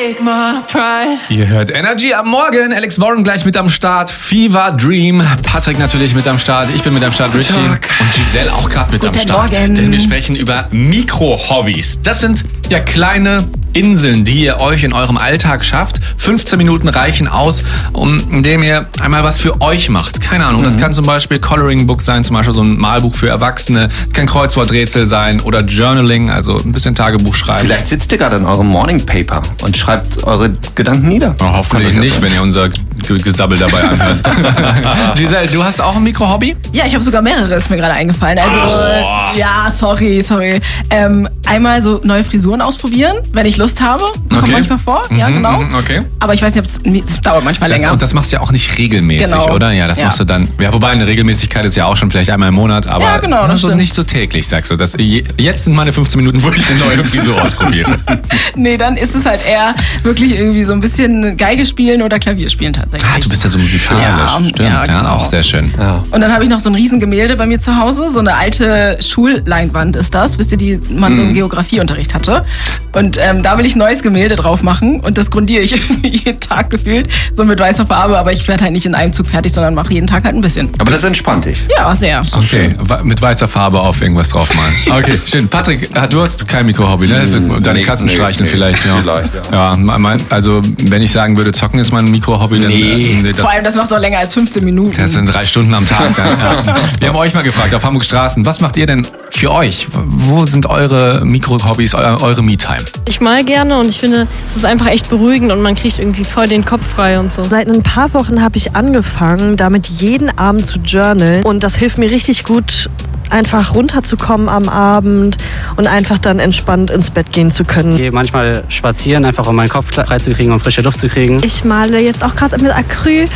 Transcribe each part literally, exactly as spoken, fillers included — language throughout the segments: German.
take my pride. Ihr hört Energy am Morgen. Alex Warren gleich mit am Start. Fever Dream. Patrick natürlich mit am Start. Ich bin mit am Start. Richie. Und Giselle auch gerade mit Guten am Start. Morgen. Denn wir sprechen über Mikro-Hobbys. Das sind ja kleine Inseln, die ihr euch in eurem Alltag schafft. fünfzehn Minuten reichen aus, um, indem ihr einmal was für euch macht. Keine Ahnung, mhm. das kann zum Beispiel Coloring Book sein, zum Beispiel so ein Malbuch für Erwachsene. Das kann Kreuzworträtsel sein oder Journaling, also ein bisschen Tagebuch schreiben. Vielleicht sitzt ihr gerade in eurem Morning Paper und schreibt eure Gedanken nieder. Oh, hoffentlich nicht, wenn ihr unser Gesabbel dabei anhört. Giselle, du hast auch ein Mikro-Hobby? Ja, ich habe sogar mehrere, ist mir gerade eingefallen. Also, oh. ja, sorry, sorry. Ähm, einmal so neue Frisuren ausprobieren, wenn ich Lust habe. Kommt Okay. manchmal vor, ja, Mhm, genau. mhm, okay. Aber ich weiß nicht, ob es dauert manchmal Das, länger. und das machst du ja auch nicht regelmäßig, Genau. oder? Ja, das Ja. machst du dann. Ja, wobei eine Regelmäßigkeit ist ja auch schon vielleicht einmal im Monat, aber Ja, genau, das so stimmt. nicht so täglich, sagst du. Das, jetzt sind meine fünfzehn Minuten, wo ich eine neue Frisur ausprobiere. Nee, dann ist es halt eher wirklich irgendwie so ein bisschen Geige spielen oder Klavier spielen tatsächlich. Ah, du bist ja so musikalisch. Ja, Stimmt, ja, ja, genau. auch sehr schön. Ja. Und dann habe ich noch so ein Riesengemälde bei mir zu Hause, so eine alte Schulleinwand ist das, wisst ihr, die man so im Geografieunterricht hatte. Und ähm, da will ich ein neues Gemälde drauf machen und das grundiere ich irgendwie jeden Tag gefühlt, so mit weißer Farbe, aber ich werde halt nicht in einem Zug fertig, sondern mache jeden Tag halt ein bisschen. Aber das entspannt dich. Ja, sehr. Okay, wa- mit weißer Farbe auf irgendwas draufmalen. Okay, schön. Patrick, ah, du hast kein Mikro-Hobby, ne? Deine nee, Katzen nee, streicheln nee, vielleicht, ja. vielleicht, ja. Ja, mein, also wenn ich sagen würde, zocken ist mein Mikro-Hobby, dann Nee. äh, das, Vor allem, das machst du auch länger als fünfzehn Minuten. das sind drei Stunden am Tag. Dann, ja. Wir haben euch mal gefragt auf Hamburg Straßen, was macht ihr denn für euch? Wo sind eure Mikro-Hobbys, eu- eure Me-Time? Ich mal gerne und ich finde, es ist einfach echt beruhigend und man kriegt irgendwie voll den Kopf frei und so. Seit ein paar Wochen habe ich angefangen, damit jeden Abend zu journalen. Und das hilft mir richtig gut, einfach runterzukommen am Abend und einfach dann entspannt ins Bett gehen zu können. Ich gehe manchmal spazieren, einfach um meinen Kopf frei zu kriegen, um frische Luft zu kriegen. Ich male jetzt auch gerade mit Acryl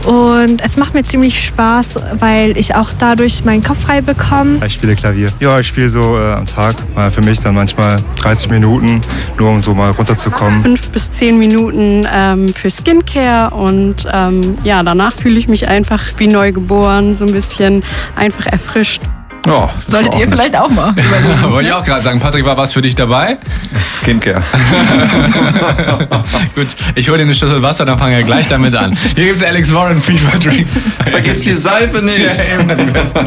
und es macht mir ziemlich Spaß, weil ich auch dadurch meinen Kopf frei bekomme. Ich spiele Klavier. Ja, ich spiele so äh, am Tag, mal für mich dann manchmal dreißig Minuten, nur um so mal runterzukommen. Fünf bis zehn Minuten ähm, für Skincare und ähm, ja, danach fühle ich mich einfach wie neu geboren, so ein bisschen einfach erfrischt. Ja, Solltet ihr vielleicht auch mal überlegen. Wollte ich auch gerade sagen, Patrick, war was für dich dabei? Skincare. Gut, ich hole dir eine Schüssel Wasser, dann fangen wir gleich damit an. Hier gibt's Alex Warren, Fever Dream. Vergiss die Seife nicht. Ja, eben, die besten